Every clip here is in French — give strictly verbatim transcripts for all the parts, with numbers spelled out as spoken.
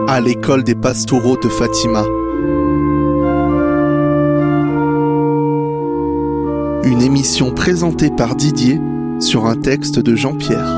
à l'école des pastoraux de Fatima. Une émission présentée par Didier sur un texte de Jean-Pierre.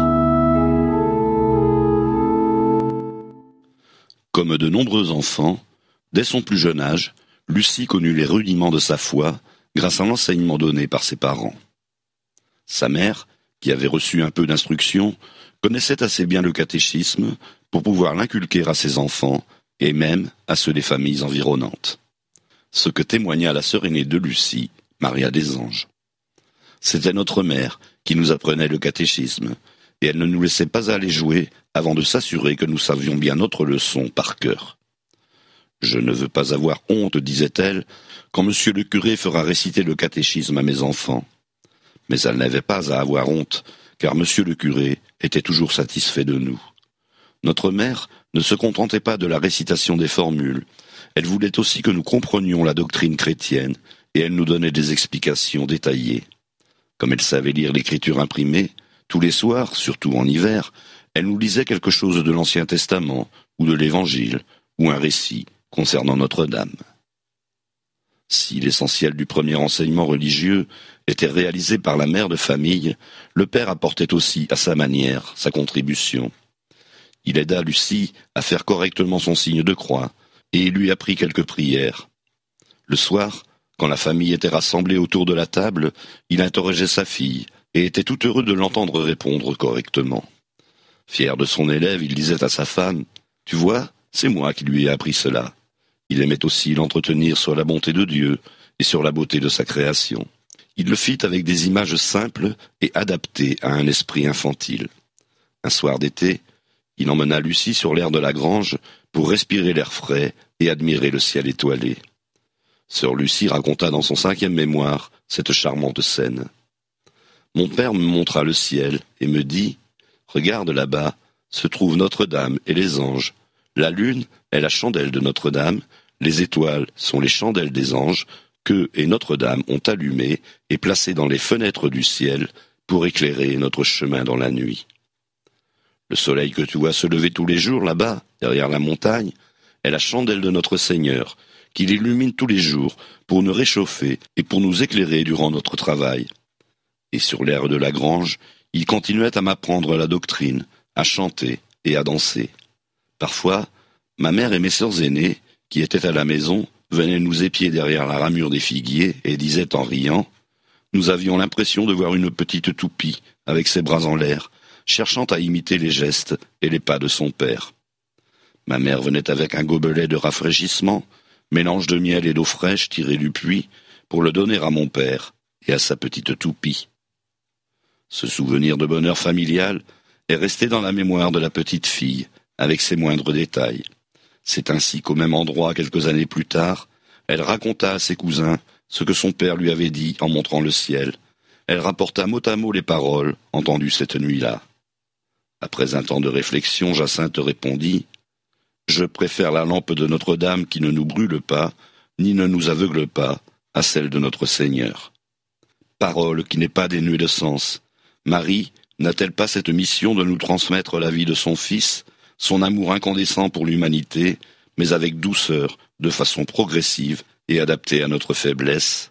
Comme de nombreux enfants, dès son plus jeune âge, Lucie connut les rudiments de sa foi grâce à l'enseignement donné par ses parents. Sa mère, qui avait reçu un peu d'instruction, connaissait assez bien le catéchisme pour pouvoir l'inculquer à ses enfants et même à ceux des familles environnantes. Ce que témoigna la sœur aînée de Lucie, Maria des Anges. C'était notre mère qui nous apprenait le catéchisme, et elle ne nous laissait pas aller jouer avant de s'assurer que nous savions bien notre leçon par cœur. « Je ne veux pas avoir honte, disait-elle, quand monsieur le curé fera réciter le catéchisme à mes enfants. » Mais elle n'avait pas à avoir honte, car monsieur le curé était toujours satisfait de nous. Notre mère ne se contentait pas de la récitation des formules, elle voulait aussi que nous comprenions la doctrine chrétienne, et elle nous donnait des explications détaillées. Comme elle savait lire l'écriture imprimée, tous les soirs, surtout en hiver, elle nous lisait quelque chose de l'Ancien Testament, ou de l'Évangile, ou un récit concernant Notre-Dame. Si l'essentiel du premier enseignement religieux était réalisé par la mère de famille, le père apportait aussi, à sa manière, sa contribution. Il aida Lucie à faire correctement son signe de croix, et il lui apprit quelques prières. Le soir, quand la famille était rassemblée autour de la table, il interrogeait sa fille, et était tout heureux de l'entendre répondre correctement. Fier de son élève, il disait à sa femme, « Tu vois, c'est moi qui lui ai appris cela. » Il aimait aussi l'entretenir sur la bonté de Dieu et sur la beauté de sa création. Il le fit avec des images simples et adaptées à un esprit infantile. Un soir d'été, il emmena Lucie sur l'aire de la grange pour respirer l'air frais et admirer le ciel étoilé. Sœur Lucie raconta dans son cinquième mémoire cette charmante scène. Mon père me montra le ciel et me dit « Regarde là-bas, se trouvent Notre-Dame et les anges. La lune est la chandelle de Notre-Dame, les étoiles sont les chandelles des anges qu'eux et Notre-Dame ont allumées et placées dans les fenêtres du ciel pour éclairer notre chemin dans la nuit. Le soleil que tu vois se lever tous les jours là-bas, derrière la montagne, est la chandelle de notre Seigneur, qui l'illumine tous les jours pour nous réchauffer et pour nous éclairer durant notre travail. Et sur l'aire de la grange, il continuait à m'apprendre la doctrine, à chanter et à danser. Parfois, ma mère et mes sœurs aînées, qui étaient à la maison, venaient nous épier derrière la ramure des figuiers et disaient en riant « Nous avions l'impression de voir une petite toupie, avec ses bras en l'air, cherchant à imiter les gestes et les pas de son père. » Ma mère venait avec un gobelet de rafraîchissement, mélange de miel et d'eau fraîche tirée du puits, pour le donner à mon père et à sa petite toupie. Ce souvenir de bonheur familial est resté dans la mémoire de la petite fille, avec ses moindres détails. C'est ainsi qu'au même endroit, quelques années plus tard, elle raconta à ses cousins ce que son père lui avait dit en montrant le ciel. Elle rapporta mot à mot les paroles entendues cette nuit-là. Après un temps de réflexion, Jacinthe répondit « Je préfère la lampe de Notre-Dame qui ne nous brûle pas, ni ne nous aveugle pas, à celle de notre Seigneur. » Parole qui n'est pas dénuée de sens. Marie n'a-t-elle pas cette mission de nous transmettre la vie de son Fils, son amour incandescent pour l'humanité, mais avec douceur, de façon progressive et adaptée à notre faiblesse?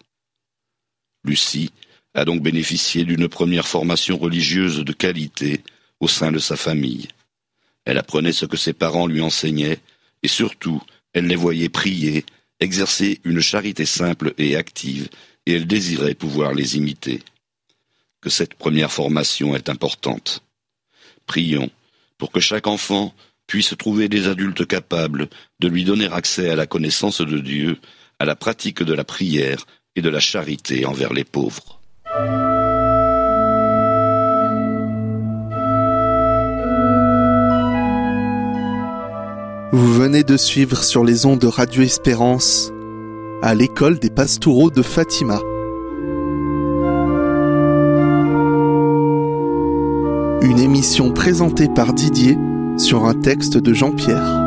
Lucie a donc bénéficié d'une première formation religieuse de qualité au sein de sa famille. Elle apprenait ce que ses parents lui enseignaient, et surtout, elle les voyait prier, exercer une charité simple et active, et elle désirait pouvoir les imiter. Que cette première formation est importante. Prions pour que chaque enfant puisse trouver des adultes capables de lui donner accès à la connaissance de Dieu, à la pratique de la prière et de la charité envers les pauvres. Vous venez de suivre sur les ondes de Radio Espérance à l'école des pastoraux de Fatima. Une émission présentée par Didier sur un texte de Jean-Pierre.